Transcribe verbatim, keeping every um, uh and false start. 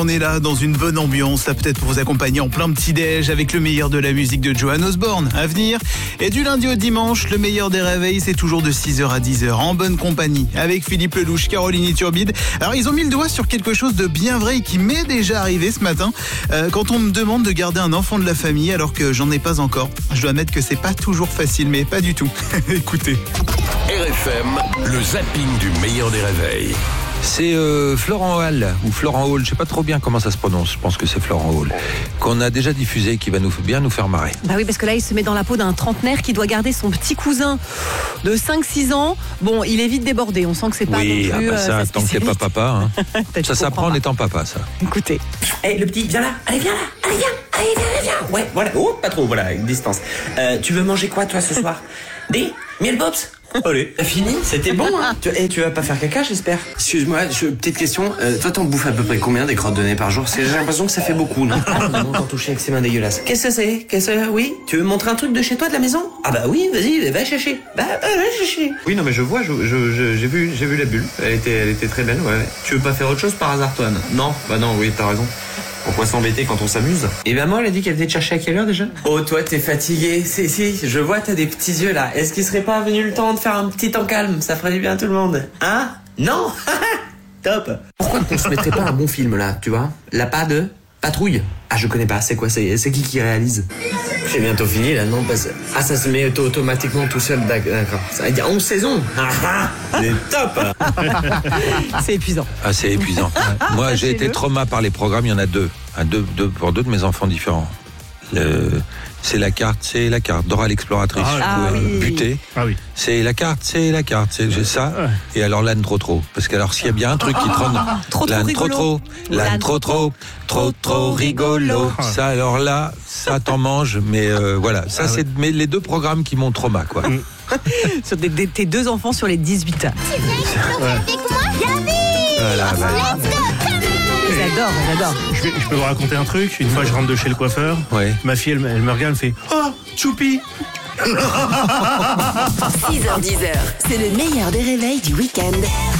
On est là dans une bonne ambiance, là peut-être pour vous accompagner en plein petit-déj avec le meilleur de la musique de Joan Osborne à venir. Et du lundi au dimanche, le meilleur des réveils, c'est toujours de six heures à dix heures en bonne compagnie avec Philippe Lelouch, Caroline Iturbide. Alors ils ont mis le doigt sur quelque chose de bien vrai et qui m'est déjà arrivé ce matin. Euh, quand on me demande de garder un enfant de la famille alors que j'en ai pas encore, je dois admettre que c'est pas toujours facile, mais pas du tout. Écoutez. R F M, le zapping du meilleur des réveils. C'est euh, Florent Hall, ou Florent Hall, je sais pas trop bien comment ça se prononce, je pense que c'est Florent Hall, qu'on a déjà diffusé, qui va nous bien nous faire marrer. Bah oui, parce que là, il se met dans la peau d'un trentenaire qui doit garder son petit cousin de cinq six ans. Bon, il est vite débordé, on sent que c'est pas oui, non plus... ah bah ça, euh, tant que t'es pas papa, hein. Ça s'apprend en étant papa, ça. Écoutez. Eh, hey, le petit, viens là, allez, viens là, allez, viens, allez, viens, viens, viens. Ouais, voilà, oh, pas trop, voilà, une distance. Euh, tu veux manger quoi, toi, ce soir? Des miel pops? Allez, t'as fini? C'était bon, hein? Tu, hey, tu vas pas faire caca, j'espère? Excuse-moi, je, petite question. Euh, toi, t'en bouffes à peu près combien des crottes de nez par jour? J'ai l'impression que ça fait beaucoup, non? Non, t'en toucher avec ses mains dégueulasses. Qu'est-ce que c'est? Qu'est-ce que oui? Tu veux montrer un truc de chez toi, de la maison? Ah bah oui, vas-y, va chercher. Bah, va chercher. Oui, non, mais je vois, je, je, je, j'ai vu, j'ai vu la bulle. Elle était, elle était très belle, ouais. Tu veux pas faire autre chose par hasard, toi? Non? Bah non, oui, t'as raison. Pourquoi s'embêter quand on s'amuse? Et ben moi, elle a dit qu'elle venait te chercher à quelle heure déjà? Oh, toi, t'es fatigué. Si, si, je vois, t'as des petits yeux là. Est-ce qu'il serait pas venu le temps de faire un petit temps calme? Ça ferait du bien à tout le monde. Hein? Non? Top. Pourquoi on se mettrait pas un bon film là, tu vois? La pas de patrouille. Ah, je connais pas. C'est quoi? C'est, c'est qui qui réalise? C'est bientôt fini là, non? Parce... Ah, ça se met auto- automatiquement tout seul. D'accord. Ça veut dire onze saisons. C'est top. C'est épuisant. Ah, c'est épuisant. Moi, j'ai été trauma par les programmes. Il y en a deux, hein, deux, deux pour deux de mes enfants différents. Le, c'est la carte, c'est la carte. Dora l'exploratrice, Ah, je pouvais oui. buter. Ah oui. C'est la carte, c'est la carte, c'est j'ai ça. Et alors l'âne trop trop. Parce que alors s'il y a bien un truc qui trône, Trop, trop l'âne trop rigolo. trop, l'âne L'âne trop trop, trop trop rigolo. Ça alors là, ça t'en mange. Mais euh, voilà, ça c'est mais les deux programmes qui m'ont trauma quoi. Sur des, des- tes deux enfants sur les dix-huit ans. Voilà, bah, J'adore, j'adore. Je, vais- je peux vous raconter un truc. Une fois, je rentre de chez le coiffeur. ouais. Ma fille, elle, elle me regarde, elle fait « Oh, Choupi !» six heures dix, c'est le meilleur des réveils du week-end.